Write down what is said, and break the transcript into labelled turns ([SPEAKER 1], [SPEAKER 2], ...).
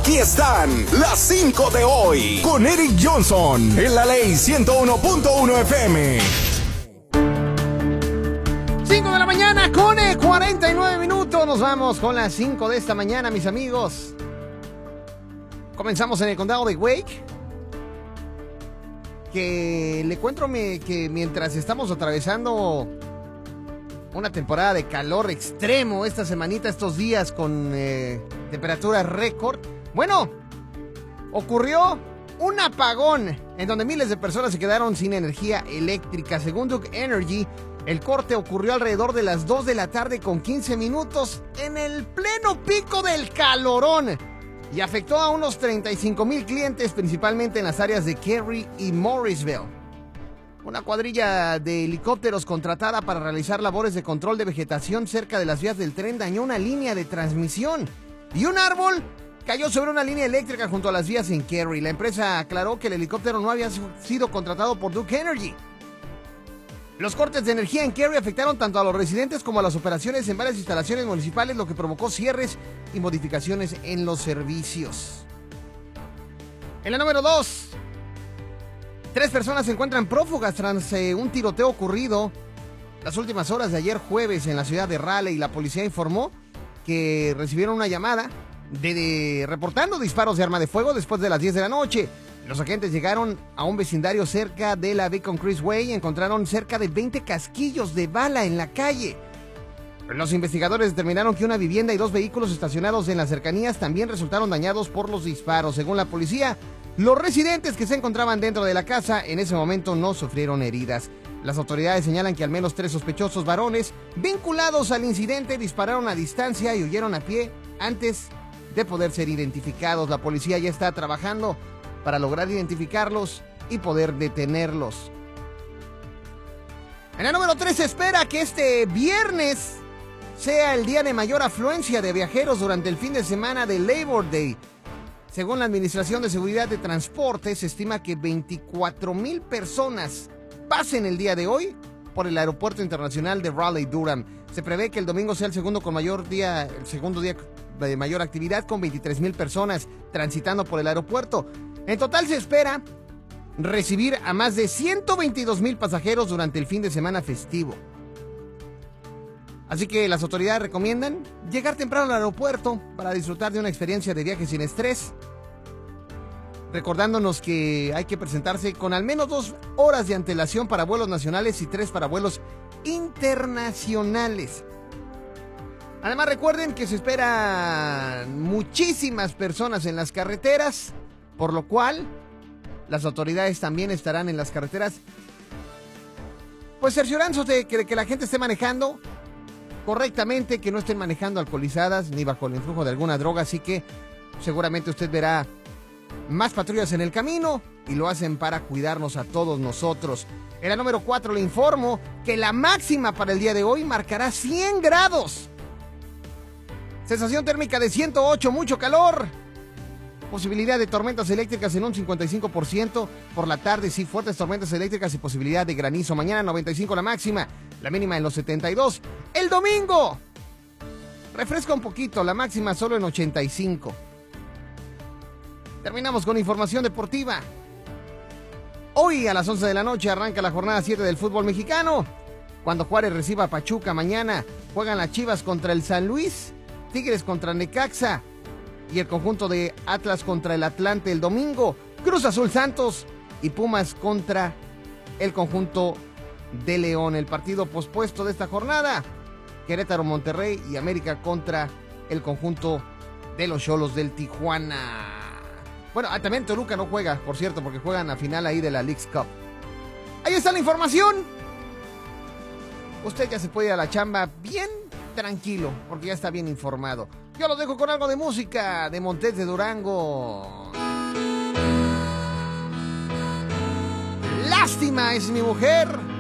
[SPEAKER 1] Aquí están las 5 de hoy con Eric Johnson en la Ley 101.1 FM.
[SPEAKER 2] 5 de la mañana con 49 minutos. Nos vamos con las 5 de esta mañana, mis amigos. Comenzamos en el condado de Wake. Que le cuento que mientras estamos atravesando una temporada de calor extremo esta semanita, estos días con temperatura récord, bueno, ocurrió un apagón en donde miles de personas se quedaron sin energía eléctrica. Según Duke Energy, el corte ocurrió alrededor de las 2 de la tarde con 15 minutos en el pleno pico del calorón y afectó a unos 35,000 clientes, principalmente en las áreas de Cary y Morrisville. Una cuadrilla de helicópteros contratada para realizar labores de control de vegetación cerca de las vías del tren dañó una línea de transmisión y un árbol cayó sobre una línea eléctrica junto a las vías en Cary. La empresa aclaró que el helicóptero no había sido contratado por Duke Energy. Los cortes de energía en Cary afectaron tanto a los residentes como a las operaciones en varias instalaciones municipales, lo que provocó cierres y modificaciones en los servicios. En la número 2, 3 personas se encuentran prófugas tras un tiroteo ocurrido las últimas horas de ayer jueves en la ciudad de Raleigh. La policía informó que recibieron una llamada reportando disparos de arma de fuego después de las 10 de la noche. Los agentes llegaron a un vecindario cerca de la Beacon Crest Way y encontraron cerca de 20 casquillos de bala en la calle. Los investigadores determinaron que una vivienda y 2 vehículos estacionados en las cercanías también resultaron dañados por los disparos. Según la policía, los residentes que se encontraban dentro de la casa en ese momento no sufrieron heridas. Las autoridades señalan que al menos 3 sospechosos varones vinculados al incidente dispararon a distancia y huyeron a pie antes de poder ser identificados. La policía ya está trabajando para lograr identificarlos y poder detenerlos. En la número 3 se espera que este viernes sea el día de mayor afluencia de viajeros durante el fin de semana de Labor Day. Según la Administración de Seguridad de Transporte, se estima que 24,000 personas pasen el día de hoy por el Aeropuerto Internacional de Raleigh-Durham. Se prevé que el domingo sea el segundo día de mayor actividad, con 23,000 personas transitando por el aeropuerto. En total se espera recibir a más de 122,000 pasajeros durante el fin de semana festivo. Así que las autoridades recomiendan llegar temprano al aeropuerto para disfrutar de una experiencia de viaje sin estrés, recordándonos que hay que presentarse con al menos 2 horas de antelación para vuelos nacionales y 3 para vuelos internacionales. Además, recuerden que se esperan muchísimas personas en las carreteras, por lo cual las autoridades también estarán en las carreteras, pues cerciorándose de que la gente esté manejando correctamente, que no estén manejando alcoholizadas ni bajo el influjo de alguna droga. Así que seguramente usted verá más patrullas en el camino y lo hacen para cuidarnos a todos nosotros. En la número 4 le informo que la máxima para el día de hoy marcará 100 grados. Sensación térmica de 108, mucho calor. Posibilidad de tormentas eléctricas en un 55%. Por la tarde, sí, fuertes tormentas eléctricas y posibilidad de granizo. Mañana 95 la máxima, la mínima en los 72. El domingo refresca un poquito, la máxima solo en 85. Terminamos con información deportiva. Hoy a las 11 de la noche arranca la jornada 7 del fútbol mexicano. Cuando Juárez reciba a Pachuca, mañana juegan las Chivas contra el San Luis, Tigres contra Necaxa y el conjunto de Atlas contra el Atlante el domingo, Cruz Azul Santos y Pumas contra el conjunto de León. El partido pospuesto de esta jornada, Querétaro Monterrey y América contra el conjunto de los Xolos del Tijuana. Bueno, también Toluca no juega, por cierto, porque juegan a final ahí de la Leagues Cup. Ahí está la información. Usted ya se puede ir a la chamba bien tranquilo, porque ya está bien informado. Yo lo dejo con algo de música de Montes de Durango. Lástima es mi mujer.